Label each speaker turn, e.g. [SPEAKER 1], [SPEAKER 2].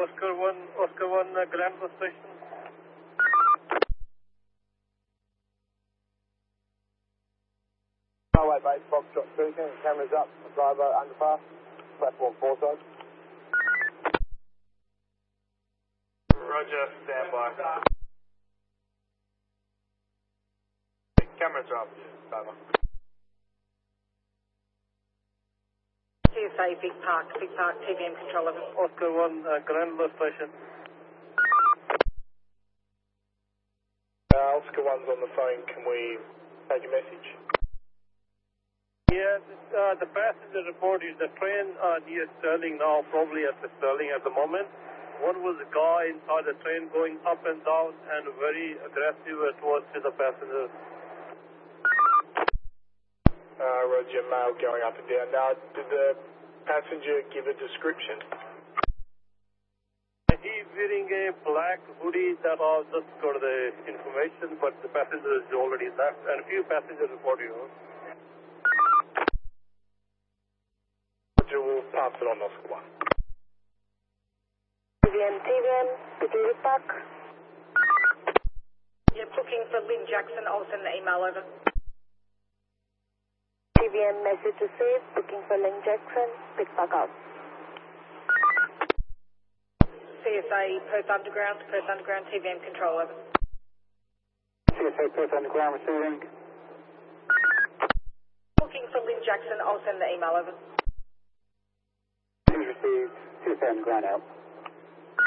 [SPEAKER 1] Oscar 1 Grand Bus Station.
[SPEAKER 2] Highway base, Foxtrot speaking, cameras up, driver underpass, platform 4 side.
[SPEAKER 3] Roger, stand by. Cameras are up, over.
[SPEAKER 4] CSA, Big Park, TVM control level.
[SPEAKER 1] Oscar 1 Grand Bus Station.
[SPEAKER 3] Oscar 1's on the phone, can we take a message?
[SPEAKER 1] Yeah, the passenger report is the train near Stirling now, probably at the Stirling at the moment. One was a guy inside the train going up and down and very aggressive towards the passengers.
[SPEAKER 3] Roger, male going up and down. Now, did the passenger give a description?
[SPEAKER 1] He's wearing a black hoodie that I just got the information, but the passenger is already left and a few passengers reported.
[SPEAKER 3] Roger, we'll pass it on, Oscar 1.
[SPEAKER 5] TVM, Big Park.
[SPEAKER 4] Yeah, booking for Lynn Jackson. I'll send the email over.
[SPEAKER 5] TVM message received, booking for Lynn Jackson, Big Park out.
[SPEAKER 4] CSA, Perth Underground, TVM control over.
[SPEAKER 2] CSA Perth Underground receiving.
[SPEAKER 4] Booking for Lynn Jackson. I'll send the email over.
[SPEAKER 2] Received, CSA Underground out.